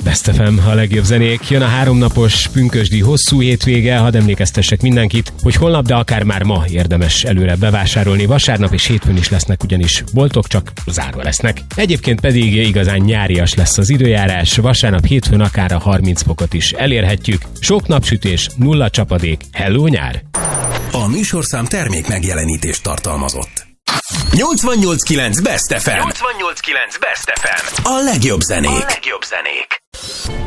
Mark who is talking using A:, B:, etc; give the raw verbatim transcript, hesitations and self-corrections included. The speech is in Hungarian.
A: Best ef em, a legjobb zenék. Jön a háromnapos pünkösdi hosszú hétvége, hadd emlékeztessek mindenkit, hogy holnap, de akár már ma érdemes előre bevásárolni. Vasárnap és hétfőn is lesznek ugyanis boltok, csak zárva lesznek. Egyébként pedig igazán nyárias lesz az időjárás, vasárnap, hétfőn akár a harminc fokot is elérhetjük. Sok napsütés, nulla csapadék. Hello nyár!
B: A műsorszám termék megjelenítést tartalmazott. nyolcvannyolc kilenc Best ef em. nyolcvannyolc kilenc Best ef em. A legjobb zenék. A legjobb zenék.